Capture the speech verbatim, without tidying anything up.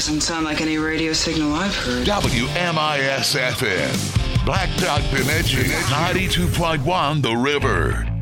Doesn't sound like any radio signal I've heard. W M I S F M. Black Dog Bemidji, ninety-two point one The River.